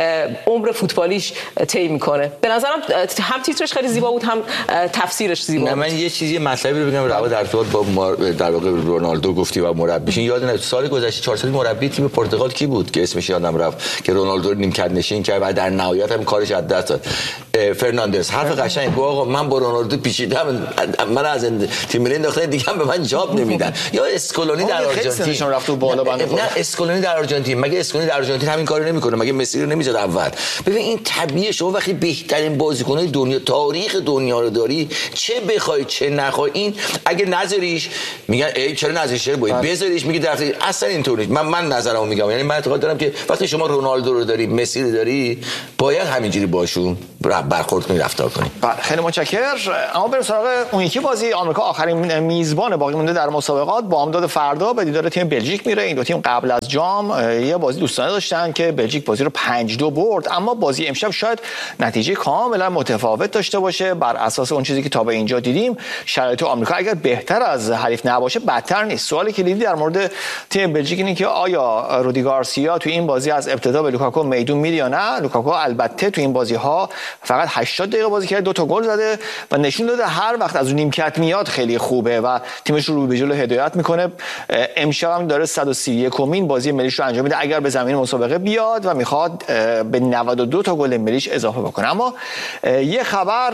عمر فوتبالیش طی میکنه. به نظرم هم تیترش خیلی زیبا بود، هم تفسیرش زیبا بود. من یه چیزی مطلبی رو بگم روا در ارتباط با در واقع رونالدو گفتی و مربیش. یاد نمیاد سال گذشته 4 سالی مربی تیم پرتغال کی بود که اسمش یادم رفت که رونالدو رو نیمکت نشین کرد و در نهایت هم کارش از دست داد. فرناندز حرف قشنگ گفت آقا من با رونالدو پیچیدم، من از تیم ملی انداختن دیگه هم به من جاب نمیدن. یا اسکولونی در آرژانتین رفت بالا بنده خدا. نه اسکولونی در آرژانتین، مگه اسکولونی در آرژانتین همین کارو نمیکنه؟ مگه مسی رو نمیذاره اول؟ ببین این طبیعیه، شما وقتی بهترین بازیکن‌های دنیا تاریخ دنیا رو داری، چه بخوای چه نخوای، این اگه نذاریش میگن ای چرا نذاریش باید بذاریش، میگه در اصلا اینطور نیست. من نظرمو میگم، یعنی من اعتقاد دارم که وقتی شما رونالدو رو داری، مسی رو داری، باید همینجوری باشون برخورد کنی، رفتار کنی. خیلی متشکرم. اما بریم سراغ اون یکی بازی. آمریکا آخرین میزبان باقی مونده در مسابقات با بامداد فردا به دیدار تیم بلژیک میره. این دو تیم قبل از جام یه بازی دوستانه داشتن که بلژیک بازی رو 5-2 برد، اما بازی امشب شاید نتیجه کاملا متفاوت داشته باشه. بر اساس اون چیزی که تا به اینجا دیدیم، شرایط آمریکا اگر بهتر از حریف نباشه بدتر نیست. سوالی کلیدی در مورد تیم بلژیک اینه که آیا رودی گارسیا تو این بازی از ابتدا به لوکاکو میدون میده یا نه. لوکاکو البته تو این بازی ها فقط 80 دقیقه بازی کرده، 2 تا گل زده و نشون داده هر وقت از اون نیمکت میاد خیلی خوبه و تیمش رو به جلو هدایت میکنه. امشب هم داره 131مین بازی ملیش رو انجام میده اگر به زمین مسابقه بیاد و میخواد به 92 تا گل ملیش اضافه بکنه. اما یه خبر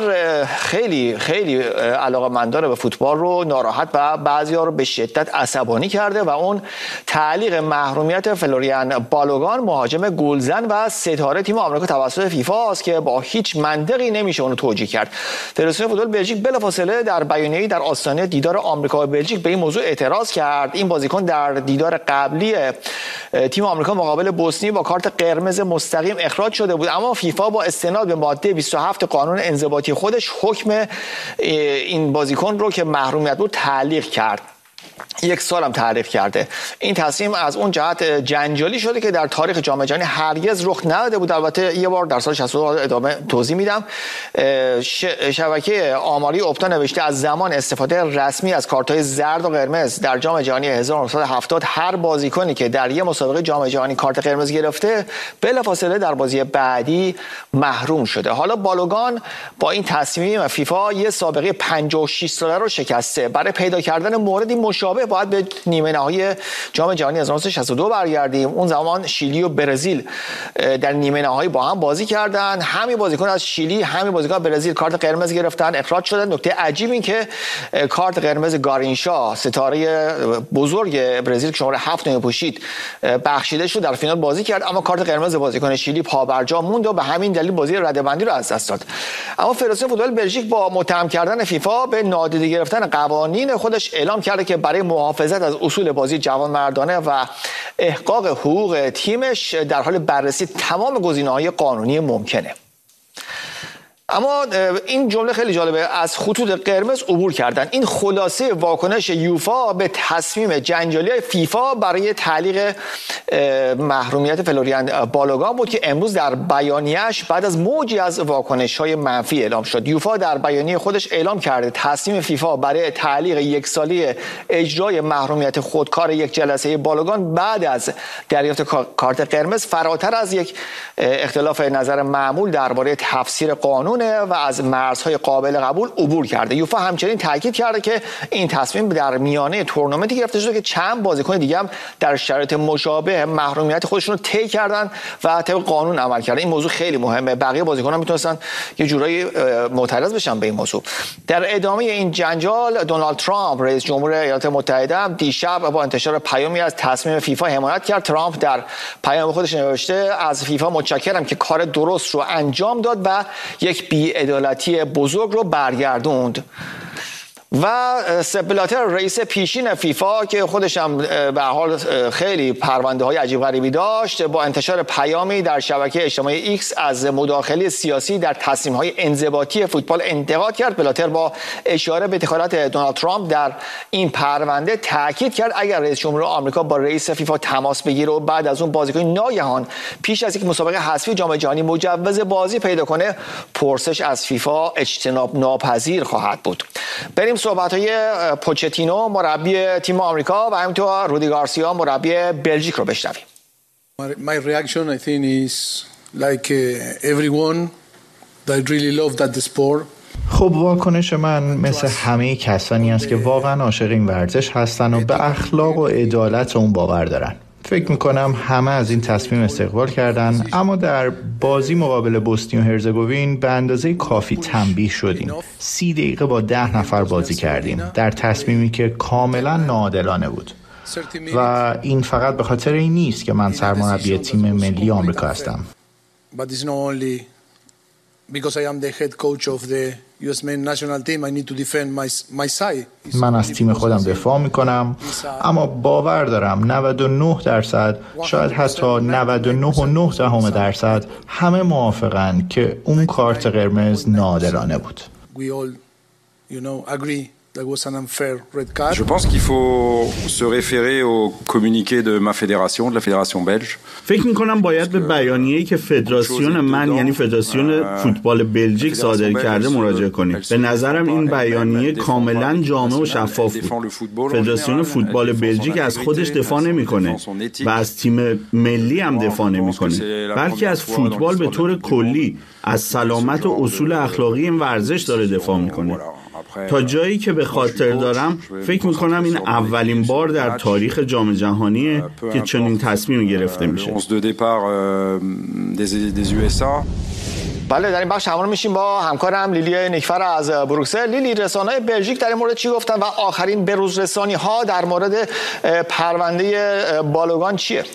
خیلی خیلی علاقه‌مندان به فوتبال رو ناراحت و بعضی‌ها رو به شدت عصبانی کرده و اون تعلیق محرومیت فلوریان بالوگان، مهاجم گلزن و ستاره تیم آمریکا توسط فیفا است که با هیچ منطقی نمیشه اونو توجیه کرد. فدراسیون فوتبال بلژیک بلافاصله در بیانیه‌ای در آستانه دیدار آمریکا و بلژیک به این موضوع اعتراض کرد. این بازیکن در دیدار قبلی تیم آمریکا مقابل بوسنی با کارت قرمز مستقیم اخراج شده بود، اما فیفا با استناد به ماده 27 قانون انضباطی خودش حکم این بازیکن رو که محرومیت بود تعلیق کرد. 1 سال هم تعریف کرده. این تصمیم از اون جهت جنجالی شده که در تاریخ جام جهانی هرگز رخ نداده بود. البته یه بار در سال 62 ادامه توضیح میدم. شبکه آماری اپتا نوشته از زمان استفاده رسمی از کارت‌های زرد و قرمز در جام جهانی 1970 هر بازیکنی که در یه مسابقه جام جهانی کارت قرمز گرفته بلافاصله در بازی بعدی محروم شده. حالا بالوگان با این تصمیم فیفا یه سابقه 56 ساله رو شکسته. برای پیدا کردن موردی مشابه باید به نیمه نهایی جام جهانی 1962 برگردیم. اون زمان شیلی و برزیل در نیمه نهایی با هم بازی کردن. همین بازیکن از شیلی، همین بازیکن برزیل کارت قرمز گرفتن، اخراج شدن. نکته عجیب این که کارت قرمز گارینشا، ستاره بزرگ برزیل که شماره 7 پوشید، بخشیده شد، در فینال بازی کرد، اما کارت قرمز بازیکن شیلی پابرجا موند و به همین دلیل بازی رده‌بندی رو از دست داد. اما فدراسیون فوتبال بلژیک با متهم کردن فیفا به نادیده گرفتن قوانین خودش اعلام کرده که برای محافظت از اصول بازی جوانمردانه و احقاق حقوق تیمش در حال بررسی تمام گزینه‌های قانونی ممکنه. اما این جمله خیلی جالبه، از خطوط قرمز عبور کردن. این خلاصه واکنش یوفا به تصمیم جنجالی فیفا برای تعلیق محرومیت فلوریان بالوگان بود که امروز در بیانیه‌اش بعد از موجی از واکنش‌های منفی اعلام شد. یوفا در بیانیه خودش اعلام کرده تصمیم فیفا برای تعلیق 1 سالی اجرای محرومیت خودکار یک جلسه بالوگان بعد از دریافت کارت قرمز فراتر از یک اختلاف نظر معمول درباره تفسیر قانون و از مرزهای قابل قبول عبور کرده. یوفا همچنین تاکید کرده که این تصمیم در میانه تورنمنتی گرفته شده که چند بازیکن دیگه هم در شرایط مشابه محرومیت خودشون رو طی کردن و طبق قانون عمل کردن. این موضوع خیلی مهمه. بقیه بازیکن‌ها میتونستن یه جورایی معترض بشن به این موضوع. در ادامه این جنجال دونالد ترامپ رئیس جمهور ایالات متحده دیشب با انتشار پیامی از تصمیم فیفا حمایت کرد. ترامپ در پیام خودش نوشته از فیفا متشکرم که کار درست رو انجام داد و یک بی‌عدالتی بزرگ رو برگردوند. و سپ بلاتر رئیس پیشین فیفا که خودش هم به حال خیلی پرونده های عجیب غریبی داشت، با انتشار پیامی در شبکه اجتماعی ایکس از مداخله سیاسی در تصمیم های انضباطی فوتبال انتقاد کرد. بلاتر با اشاره به دخالت دونالد ترامپ در این پرونده تاکید کرد اگر رئیس جمهور آمریکا با رئیس فیفا تماس بگیره و بعد از اون بازیکن ناگهان پیش از یک مسابقه حذفی جام جهانی مجوز بازی پیدا کنه، پرسش از فیفا اجتناب ناپذیر خواهد بود. بریم صحبت‌های پوچتینو مربی تیم آمریکا و همینطور رودی گارسیا مربی بلژیک رو بشنویم. My reaction I think is like everyone that really love that sport. خب واکنش من مثل همه کسانی است که واقعا عاشق این ورزش هستن و به اخلاق و عدالت اون باور دارن. فکر میکنم همه از این تصمیم استقبال کردن، اما در بازی مقابل بوسنی و هرزگوین به اندازه کافی تنبیه شدیم. 30 دقیقه با 10 نفر بازی کردیم در تصمیمی که کاملا ناعادلانه بود و این فقط به خاطر این نیست که من سرمربی تیم ملی آمریکا هستم. من از تیم خودم دفاع میکنم، اما باور دارم 99% شاید حتی 99.9% همه موافقن که اون کارت قرمز ناعادلانه بود. Je pense qu'il faut se référer au communiqué de ma fédération, de la fédération belge. فکر می‌کنم باید به بیانیه‌ای که فدراسیون من یعنی فدراسیون فوتبال بلژیک صادر کرده مراجعه کنیم. به نظرم این بیانیه کاملاً جامع و شفاف بود. فدراسیون فوتبال بلژیک از خودش دفاع نمی‌کنه و از تیم ملی هم دفاع نمی‌کنه، بلکه از فوتبال به طور کلی، از سلامت و اصول اخلاقی این ورزش داره دفاع می‌کنه. تا جایی که به خاطر دارم فکر میکنم این اولین بار در تاریخ جام جهانیه که چنین تصمیمی گرفته میشه. بله، در این بخش همراه میشیم با همکارم لیلی نیکفر از بروکسل. لیلی، رسانه‌های بلژیک در این مورد چی گفتن و آخرین بروزرسانی ها در مورد پرونده بالوگان چیه؟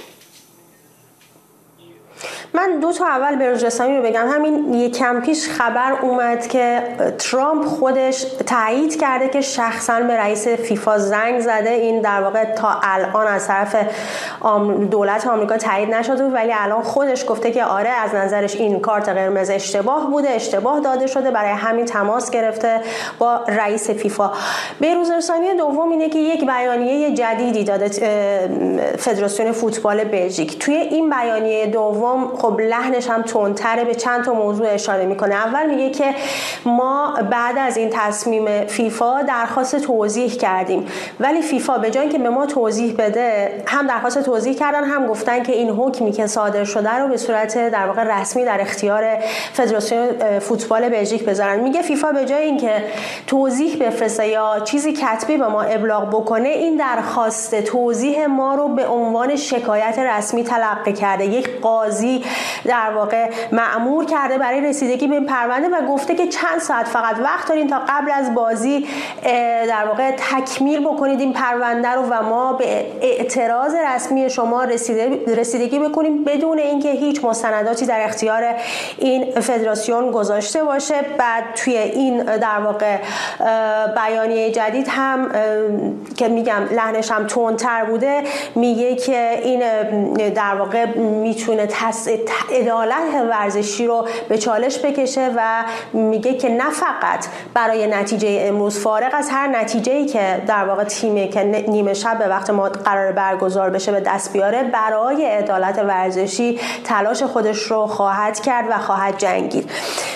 من دو تا اول بروزرسانی رو بگم. همین یکم پیش خبر اومد که ترامپ خودش تایید کرده که شخصا به رئیس فیفا زنگ زده. این در واقع تا الان از طرف دولت آمریکا تایید نشده، ولی الان خودش گفته که آره از نظرش این کارت قرمز اشتباه بوده، اشتباه داده شده، برای همین تماس گرفته با رئیس فیفا. بروزرسانی دوم اینه که یک بیانیه جدیدی داده فدراسیون فوتبال بلژیک. توی این بیانیه دوم خب لحنش هم تندتره، به چند تا موضوع اشاره میکنه. اول میگه که ما بعد از این تصمیم فیفا درخواست توضیح کردیم، ولی فیفا به جای اینکه به ما توضیح بده هم درخواست توضیح کردن، هم گفتن که این حکمی که صادر شده رو به صورت در واقع رسمی در اختیار فدراسیون فوتبال بلژیک بذارن. میگه فیفا به جای اینکه توضیح بفرسته یا چیزی کتبی به ما ابلاغ بکنه، این درخواست توضیح ما رو به عنوان شکایت رسمی تلقی کرده. یک قاضی در واقع مأمور کرده برای رسیدگی به این پرونده و گفته که چند ساعت فقط وقت دارین تا قبل از بازی در واقع تکمیل بکنید این پرونده رو و ما به اعتراض رسمی شما رسیدگی بکنیم بدون اینکه هیچ مستنداتی در اختیار این فدراسیون گذاشته باشه. بعد توی این در واقع بیانیه جدید هم که میگم لحنش هم تندتر بوده، میگه که این در واقع میتونه عدالت ورزشی رو به چالش بکشه و میگه که نه فقط برای نتیجه امروز، فارغ از هر نتیجه‌ای که در واقع تیمی که نیمه شب به وقت ما قرار برگزار بشه به دست بیاره، برای عدالت ورزشی تلاش خودش رو خواهد کرد و خواهد جنگید.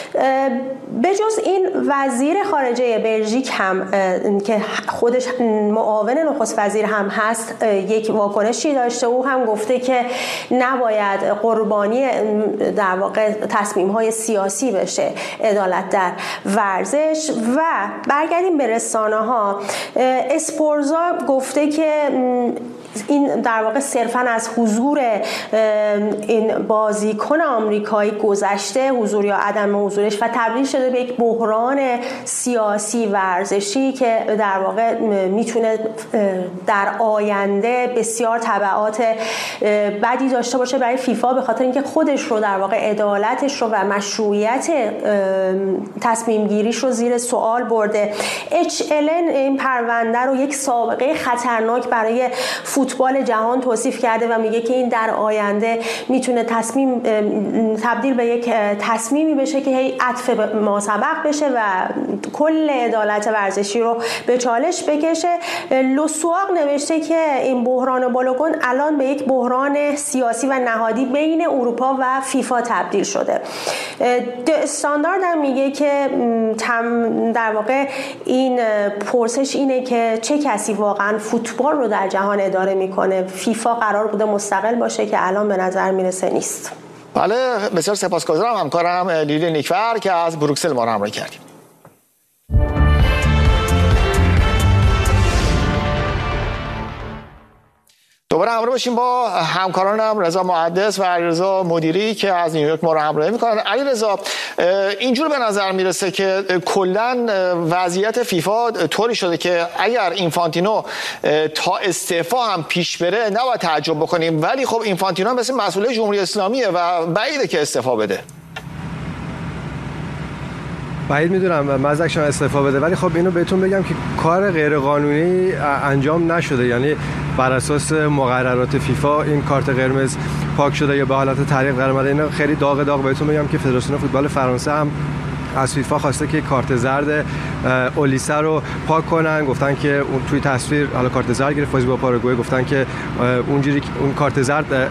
بجز این وزیر خارجه بلژیک هم که خودش معاون نخست وزیر هم هست یک واکنشی داشته. او هم گفته که نباید قربانی در واقع تصمیم‌های سیاسی بشه عدالت در ورزش. و برگردیم به رسانه‌ها. اسپورزا گفته که این در واقع صرفاً از حضور این بازیکن آمریکایی گذشته، حضور یا عدم حضورش، و تبدیل شده به یک بحران سیاسی ورزشی که در واقع میتونه در آینده بسیار تبعات بدی داشته باشه برای فیفا، به خاطر اینکه خودش رو در واقع عدالتش رو و مشروعیت تصمیم گیریش رو زیر سوال برده. HLN این پرونده رو یک سابقه خطرناک برای فوتبال جهان توصیف کرده و میگه که این در آینده میتونه تبدیل به یک تصمیمی بشه که هی عطف ماسبق بشه و کل عدالت ورزشی رو به چالش بکشه. لوسواق نوشته که این بحران بالوگون الان به یک بحران سیاسی و نهادی بین اروپا و فیفا تبدیل شده. استاندارد هم میگه که در واقع این پرسش اینه که چه کسی واقعا فوتبال رو در جهان اداره میکنه. فیفا قرار بوده مستقل باشه که الان به نظر میرسه نیست. بله، بسیار سپاسگزارم همکارم لیلی نیکفر که از بروکسل ما رو همراهی کردیم. دوباره همراه باشیم با همکارانم رضا محدث و علیرضا مدیری که از نیویورک ما رو همراهی میکنن. علیرضا، اینجور به نظر میرسه که کلا وضعیت فیفا طوری شده که اگر اینفانتینو تا استعفا هم پیش بره نباید تعجب بکنیم، ولی خب اینفانتینو مثل مسئول جمهوری اسلامیه و بعیده که استعفا بده. بعید میدونم مزدکشان استعفا بده، ولی خب اینو بهتون بگم که کار غیرقانونی انجام نشده، یعنی بر اساس مقررات فیفا این کارت قرمز پاک شده یا به حالت تعلیق قرار اومده. اینو خیلی داغ بهتون بگم که فدراسیون فوتبال فرانسه هم از فیفا خواسته که کارت زرد اولیسه رو پاک کنن. گفتن که اون توی تصویر حالا کارت زرد گرفت بازی با پاراگوئه، گفتن که اونجوری اون کارت زرد